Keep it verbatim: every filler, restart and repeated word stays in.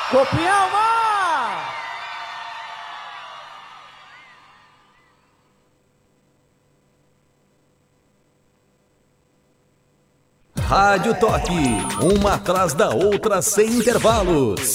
Copialma! Rádio Toque, uma atrás da outra sem intervalos.